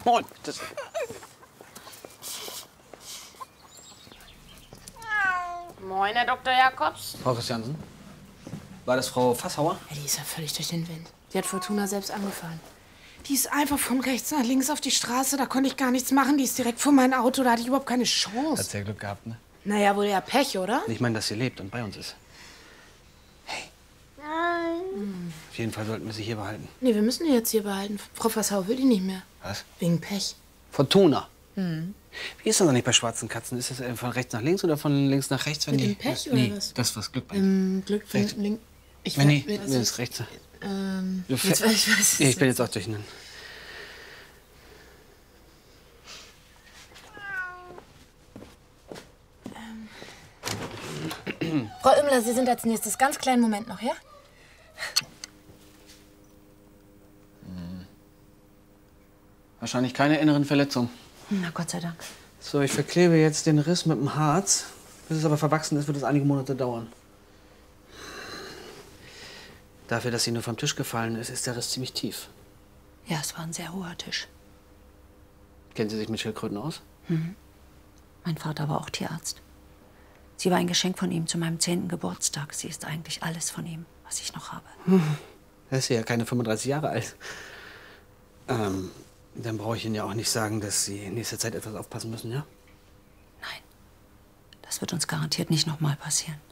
Oh, das... Moin, Herr Dr. Jakobs. Frau Christiansen? War das Frau Fasshauer? Ja, die ist ja völlig durch den Wind. Die hat Fortuna selbst angefahren. Die ist einfach von rechts nach links auf die Straße. Da konnte ich gar nichts machen. Die ist direkt vor mein Auto. Da hatte ich überhaupt keine Chance. Hat sehr Glück gehabt, ne? Naja, wohl ja Pech, oder? Ich meine, dass sie lebt und bei uns ist. Hey. Nein. Auf jeden Fall sollten wir sie hier behalten. Nee, wir müssen die jetzt hier behalten. Frau Fasshauer will die nicht mehr. Was? Wegen Pech. Fortuna. Wie ist das eigentlich bei schwarzen Katzen? Ist das von rechts nach links oder von links nach rechts? Wenn Mit die... dem Pech nee, oder was? das, was Glück bringt. Glück von Rechts. links. Ich Nee, weiß mir ist rechts. jetzt weiß ich was. Nee, ich bin jetzt auch durcheinander. Frau Immler, Sie sind als nächstes. Ganz kleinen Moment noch, ja? Wahrscheinlich keine inneren Verletzungen. Na, Gott sei Dank. So, ich verklebe jetzt den Riss mit dem Harz. Bis es aber verwachsen ist, wird es einige Monate dauern. Dafür, dass sie nur vom Tisch gefallen ist, ist der Riss ziemlich tief. Ja, es war ein sehr hoher Tisch. Kennen Sie sich mit Schildkröten aus? Mein Vater war auch Tierarzt. Sie war ein Geschenk von ihm zu meinem 10. Geburtstag. Sie ist eigentlich alles von ihm, was ich noch habe. Er ist ja keine 35 Jahre alt. Dann brauche ich Ihnen ja auch nicht sagen, dass Sie in nächster Zeit etwas aufpassen müssen, ja? Nein, das wird uns garantiert nicht noch mal passieren.